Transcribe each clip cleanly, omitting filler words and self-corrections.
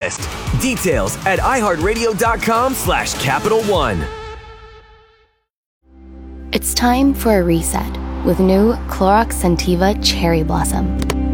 list. Details at iHeartRadio.com/Capital One. It's time for a reset with new Clorox Scentiva Cherry Blossom.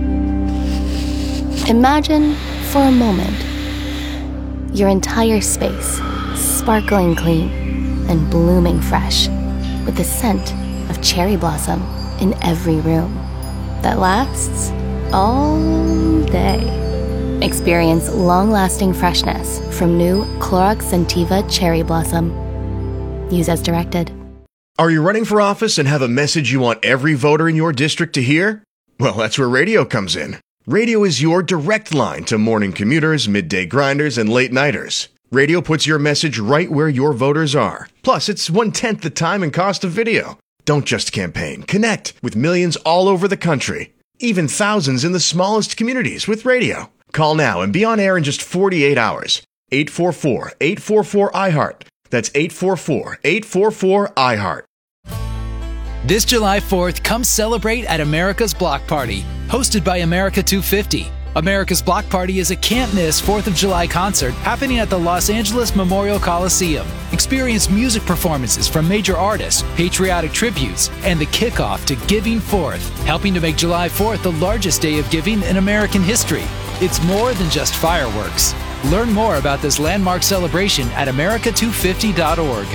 Imagine, for a moment, your entire space sparkling clean and blooming fresh with the scent of cherry blossom in every room that lasts all day. Experience long-lasting freshness from new Clorox Scentiva Cherry Blossom. Use as directed. Are you running for office and have a message you want every voter in your district to hear? Well, that's where radio comes in. Radio is your direct line to morning commuters, midday grinders, and late nighters. Radio puts your message right where your voters are. Plus, it's 1/10 the time and cost of video. Don't just campaign. Connect with millions all over the country. Even thousands in the smallest communities with radio. Call now and be on air in just 48 hours. 844-844-IHEART. That's 844-844-IHEART. This July 4th, come celebrate at America's Block Party, hosted by America 250. America's Block Party is a can't-miss 4th of July concert happening at the Los Angeles Memorial Coliseum. Experience music performances from major artists, patriotic tributes, and the kickoff to Giving Forth, helping to make July 4th the largest day of giving in American history. It's more than just fireworks. Learn more about this landmark celebration at america250.org.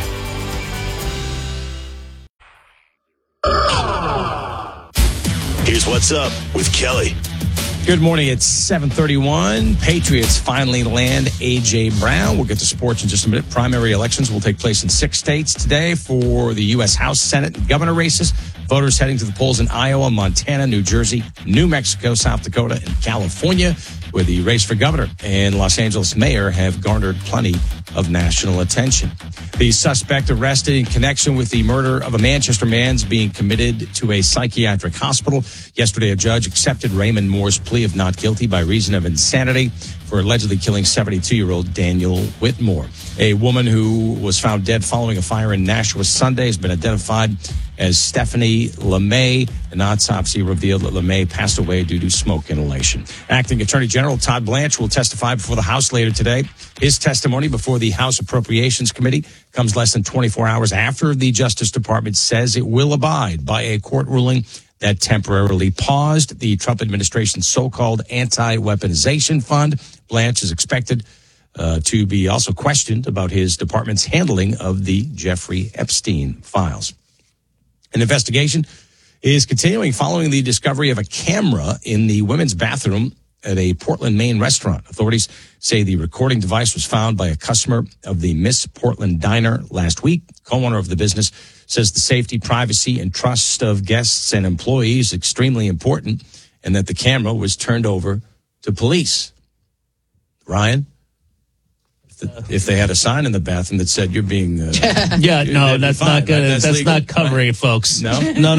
Here's what's up with Kelly. Good morning. It's 7:31. Patriots finally land A.J. Brown. We'll get to sports in just a minute. Primary elections will take place in 6 states today for the U.S. House, Senate, and governor races. Voters heading to the polls in Iowa, Montana, New Jersey, New Mexico, South Dakota, and California, where the race for governor and Los Angeles mayor have garnered plenty of national attention. The suspect arrested in connection with the murder of a Manchester man is being committed to a psychiatric hospital. Yesterday, a judge accepted Raymond Moore's plea of not guilty by reason of insanity for allegedly killing 72-year-old Daniel Whitmore. A woman who was found dead following a fire in Nashua Sunday has been identified as Stephanie LeMay. An autopsy revealed that LeMay passed away due to smoke inhalation. Acting Attorney General Todd Blanche will testify before the House later today. His testimony before the House Appropriations Committee comes less than 24 hours after the Justice Department says it will abide by a court ruling that temporarily paused the Trump administration's so-called anti-weaponization fund. Blanche is expected to be also questioned about his department's handling of the Jeffrey Epstein files. An investigation is continuing following the discovery of a camera in the women's bathroom at a Portland, Maine restaurant. Authorities say the recording device was found by a customer of the Miss Portland Diner last week. Co-owner of the business says the safety, privacy, and trust of guests and employees is extremely important, and that the camera was turned over to police. Ryan? If they had a sign in the bathroom that said you're being yeah, no, that's not good. That's not covering it, folks. No.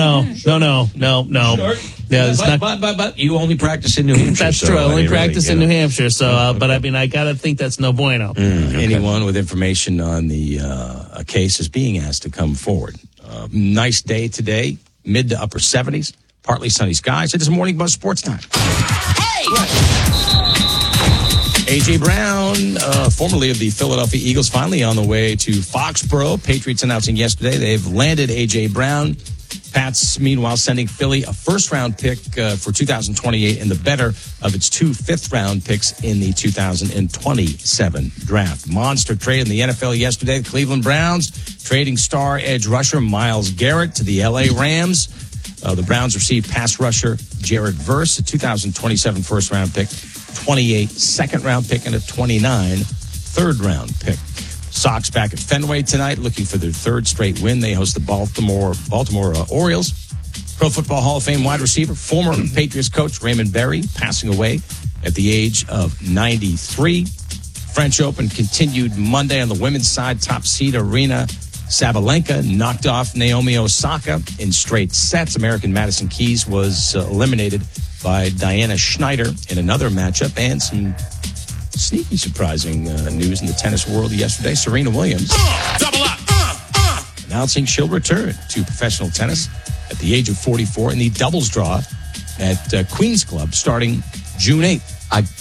Yeah, but you only practice in New Hampshire. That's true. I only practice in New Hampshire. So, but I mean, I gotta think that's no bueno. Okay. Anyone with information on the a case is being asked to come forward. Nice day today, mid to upper 70s, partly sunny skies. It is Morning Buzz Sports Time. Hey. A.J. Brown, formerly of the Philadelphia Eagles, finally on the way to Foxborough. Patriots announcing yesterday they've landed A.J. Brown. Pats, meanwhile, sending Philly a first-round pick for 2028 and the better of its 2 fifth-round picks in the 2027 draft. Monster trade in the NFL yesterday. The Cleveland Browns trading star edge rusher Myles Garrett to the L.A. Rams. The Browns received pass rusher Jared Verse, a 2027 first-round pick, 28 second-round pick, and a 29 third-round pick. Sox back at Fenway tonight, looking for their third straight win. They host the Baltimore Orioles. Pro Football Hall of Fame wide receiver, former Patriots coach Raymond Berry, passing away at the age of 93. French Open continued Monday on the women's side. Top seed Arena Sabalenka knocked off Naomi Osaka in straight sets. American Madison Keys was eliminated by Diana Schneider in another matchup. And some sneaky surprising news in the tennis world yesterday. Serena Williams announcing she'll return to professional tennis at the age of 44 in the doubles draw at Queen's Club starting June 8th.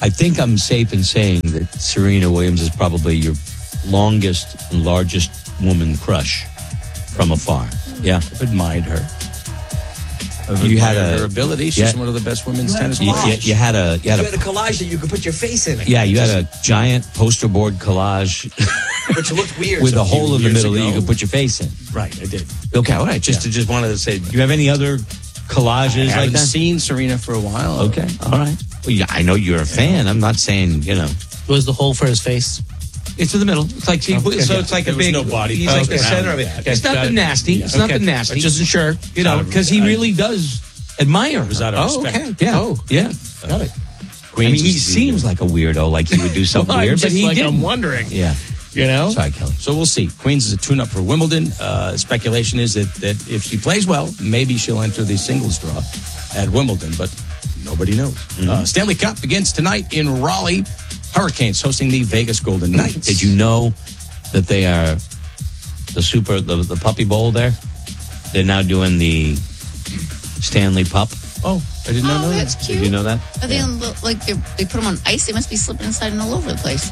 I think I'm safe in saying that Serena Williams is probably your longest and largest woman crush from afar. Yeah. I've admired her. You had her ability. She's one of the best women's tennis players. You had a collage that you could put your face in it. Yeah, you had a giant poster board collage. Which looked weird. With a hole in the middle that you ago. could put your face in. Right, I did. Okay, all right. Just wanted to say, do you have any other collages I like haven't that? seen Serena for a while. Okay, all right. Well, yeah, I know you're a fan. I'm not saying, Was the hole for his face? It's in the middle. It's like so it's like There a was big. no body He's part like the around center of it. that. It's nothing nasty. It's nothing nasty. Just a shirt. Because he really does admire her. was out of respect. Okay. Yeah. Yeah. Got it. I mean, he seems like a weirdo, like he would do something weird, but he didn't. I'm wondering. Yeah. Sorry, Kelly. So we'll see. Queens is a tune-up for Wimbledon. Speculation is that if she plays well, maybe she'll enter the singles draw at Wimbledon, but nobody knows. Stanley Cup begins tonight in Raleigh. Hurricanes hosting the Vegas Golden Knights. Did you know that they are the Puppy Bowl there? They're now doing the Stanley Pup. Oh, I didn't know that. That's cute. Did you know that? Are they they put them on ice? They must be slipping and sliding all over the place.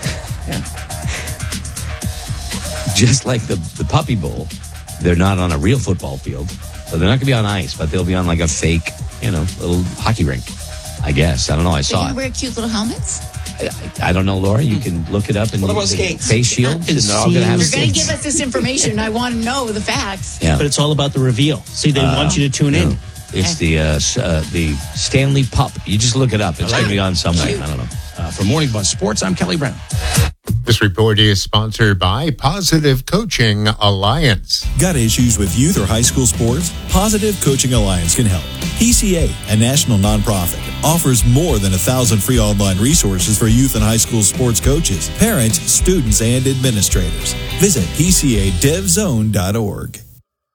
Just like the Puppy Bowl, they're not on a real football field. So they're not going to be on ice, but they'll be on like a fake, little hockey rink, I guess. I don't know. I They saw can it. wear cute little helmets. I don't know, Laura. You can look it up. And What about skates? Face shields. And they're all going to have You're going to skates. give us this information. I want to know the facts. Yeah. But it's all about the reveal. See, they want you to tune in. It's the Stanley Pup. You just look it up. It's going to be on somewhere. I don't know. For Morning Buzz Sports, I'm Kelly Brown. This report is sponsored by Positive Coaching Alliance. Got issues with youth or high school sports? Positive Coaching Alliance can help. PCA, a national nonprofit, offers more than 1,000 free online resources for youth and high school sports coaches, parents, students, and administrators. Visit PCADevZone.org.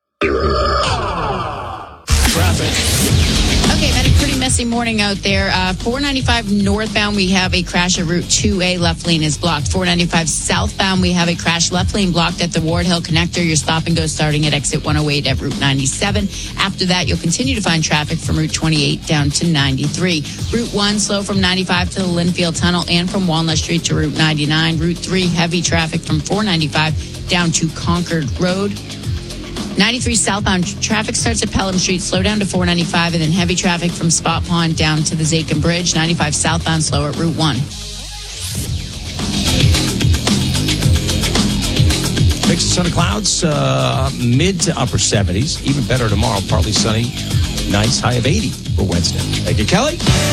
Okay, had a pretty messy morning out there. 495 northbound, we have a crash at Route 2A. Left lane is blocked. 495 southbound, we have a crash. Left lane blocked at the Ward Hill connector. Your stop and go starting at exit 108 at Route 97. After that, you'll continue to find traffic from Route 28 down to 93. Route 1 slow from 95 to the Linfield Tunnel and from Walnut Street to Route 99. Route 3 heavy traffic from 495 down to Concord Road. 93 southbound traffic starts at Pelham Street, slow down to 495, and then heavy traffic from Spot Pond down to the Zakin Bridge. 95 southbound slow at Route 1. Mix of sun and clouds, mid to upper 70s. Even better tomorrow, partly sunny. Nice high of 80 for Wednesday. Thank you, Kelly.